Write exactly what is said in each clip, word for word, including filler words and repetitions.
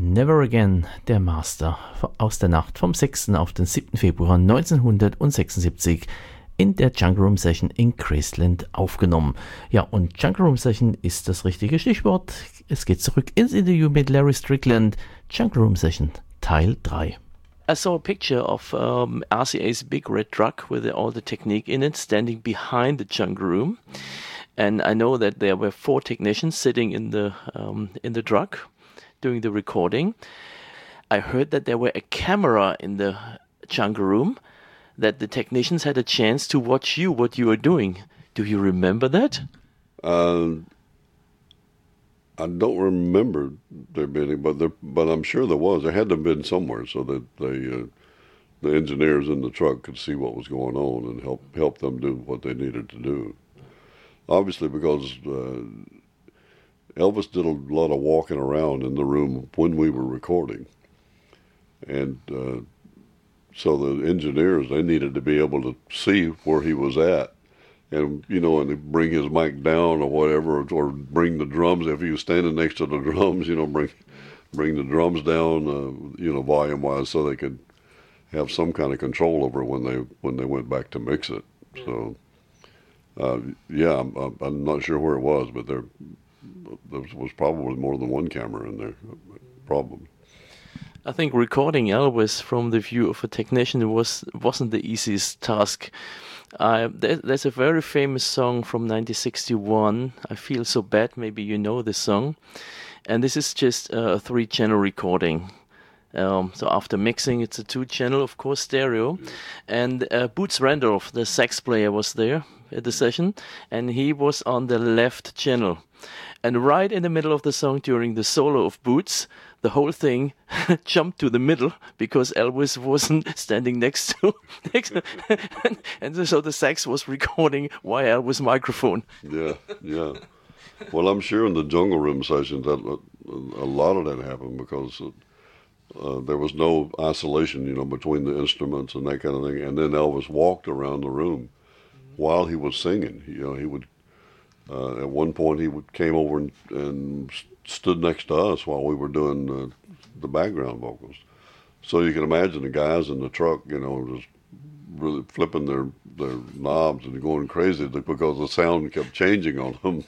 Never Again, der Master aus der Nacht vom sechsten auf den siebten Februar neunzehnhundertsechsundsiebzig in der Jungle Room Session in Graceland aufgenommen. Ja, und Jungle Room Session ist das richtige Stichwort. Es geht zurück ins Interview mit Larry Strickland, Jungle Room Session Teil drei. I saw a picture of um, R C A's big red truck with all the technique in it, standing behind the Jungle Room. And I know that there were four technicians sitting in the um, in the truck doing the recording. I heard that there were a camera in the Jungle Room, that the technicians had a chance to watch you, what you were doing. Do you remember that? Uh, I don't remember there being, but there, but I'm sure there was. There had to have been somewhere so that they, uh, the engineers in the truck could see what was going on and help help them do what they needed to do. Obviously, because uh, Elvis did a lot of walking around in the room when we were recording, and uh, so the engineers, they needed to be able to see where he was at, and you know, and bring his mic down or whatever, or, or bring the drums if he was standing next to the drums, you know, bring bring the drums down, uh, you know, volume wise, so they could have some kind of control over it when they when they went back to mix it. So. Uh, yeah, I'm, I'm not sure where it was, but there, there was probably more than one camera in there, probably. I think recording Elvis from the view of a technician was, wasn't the easiest task. Uh, there, there's a very famous song from nineteen sixty-one, I Feel So Bad, maybe you know this song. And this is just a three-channel recording. Um, so after mixing, it's a two-channel, of course, stereo. And uh, Boots Randolph, the sax player, was there at the session, and he was on the left channel. And right in the middle of the song, during the solo of Boots, the whole thing jumped to the middle because Elvis wasn't standing next to, next to and, and so the sax was recording via Elvis' microphone. Yeah, yeah. Well, I'm sure in the Jungle Room sessions that a lot of that happened because uh, there was no isolation, you know, between the instruments and that kind of thing. And then Elvis walked around the room while he was singing. You know, he would, uh, at one point he would, came over and, and stood next to us while we were doing uh, the background vocals. So you can imagine the guys in the truck, you know, just really flipping their, their knobs and going crazy because the sound kept changing on them.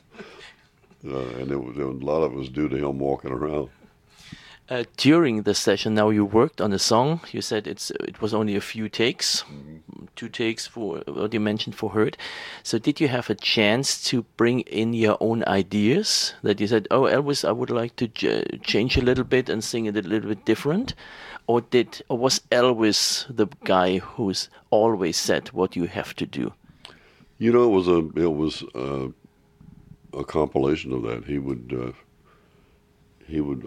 Uh, and it was, it was, a lot of it was due to him walking around. Uh, during the session, now you worked on a song. You said it's it was only a few takes, mm-hmm. two takes for what you mentioned for Hurt. So did you have a chance to bring in your own ideas? That you said, "Oh, Elvis, I would like to j- change a little bit and sing it a little bit different," or did or was Elvis the guy who's always said what you have to do? You know, it was a it was a, a compilation of that. He would uh, he would.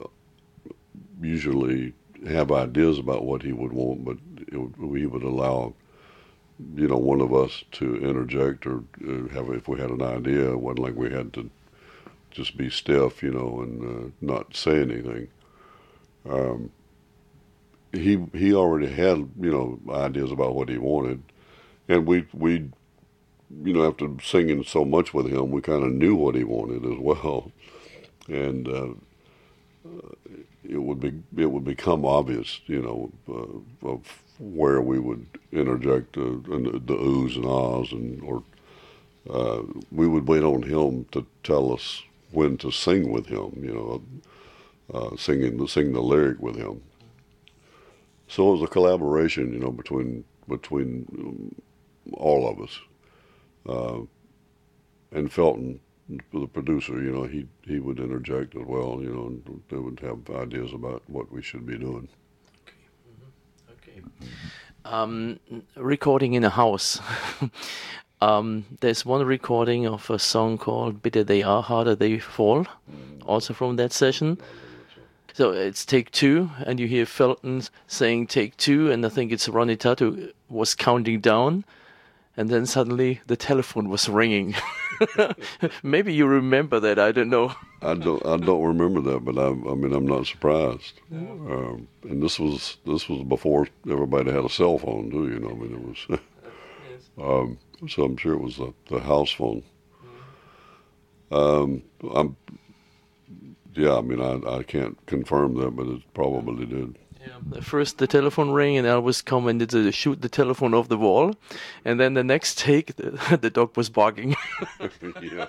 usually have ideas about what he would want, but it would, we would allow, you know, one of us to interject or uh, have, if we had an idea, it wasn't like we had to just be stiff, you know, and uh, not say anything. Um, he he already had, you know, ideas about what he wanted, and we, we you know, after singing so much with him, we kind of knew what he wanted as well, and uh, it would be it would become obvious, you know, uh, of where we would interject uh, the, the oohs and ahs, and or uh, we would wait on him to tell us when to sing with him, you know, uh, singing sing the lyric with him. So it was a collaboration, you know, between between um, all of us, uh, and Felton, the producer, you know, he he would interject as well, you know, and they would have ideas about what we should be doing. Okay. Mm-hmm. Okay. Um, recording in a house. um, there's one recording of a song called "Bitter They Are, Harder They Fall," mm-hmm. also from that session. So it's take two, and you hear Felton saying take two, and I think it's Ronnie Tutt who was counting down, and then suddenly the telephone was ringing. Maybe you remember that, I don't know. I don't I don't remember that, but I I mean I'm not surprised. Um, and this was this was before everybody had a cell phone, too, you know. I mean it was um, so I'm sure it was the, the house phone. Um, I'm Yeah, I mean, I, I can't confirm that, but it probably did. Yeah. First, the telephone rang, and Elvis commented to shoot the telephone off the wall, and then the next take, the, the dog was barking. Yeah.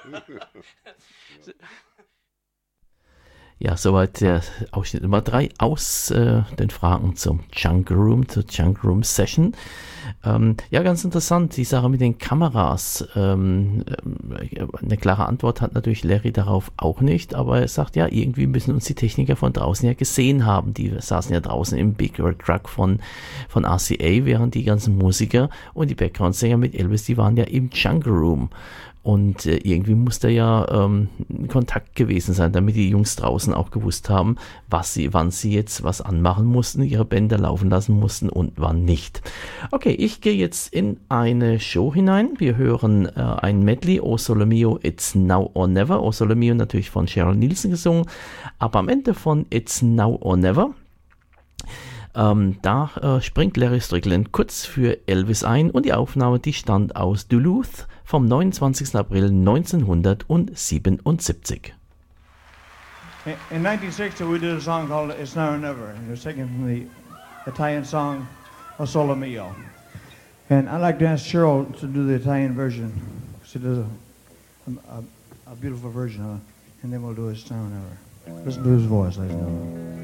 Ja, soweit der Ausschnitt Nummer drei aus äh, den Fragen zum Jungle Room, zur Jungle Room Session. Ähm, ja, ganz interessant, die Sache mit den Kameras. Ähm, eine klare Antwort hat natürlich Larry darauf auch nicht, aber er sagt, ja, irgendwie müssen uns die Techniker von draußen ja gesehen haben. Die saßen ja draußen im Big Red Truck von, von R C A, während die ganzen Musiker und die Background-Sänger mit Elvis, die waren ja im Jungle Room. Und äh, irgendwie muss da ja ähm, Kontakt gewesen sein, damit die Jungs draußen auch gewusst haben, was sie, wann sie jetzt was anmachen mussten, ihre Bänder laufen lassen mussten und wann nicht. Okay, ich gehe jetzt in eine Show hinein. Wir hören äh, ein Medley, O Sole Mio, It's Now or Never. O Sole Mio natürlich von Cheryl Nielsen gesungen, aber am Ende von It's Now or Never, Ähm, da äh, springt Larry Strickland kurz für Elvis ein und die Aufnahme, die stammt aus Duluth vom neunundzwanzigsten April neunzehnhundertsiebenundsiebzig. In, in nineteen sixty we did a song called It's Now or Never. It was taken from the Italian song O Sole Mio. And I'd like to ask Cheryl to do the Italian version. She does a, a, a beautiful version of it. And then we'll do It's Now or Never. Listen to his voice, ladies and gentlemen.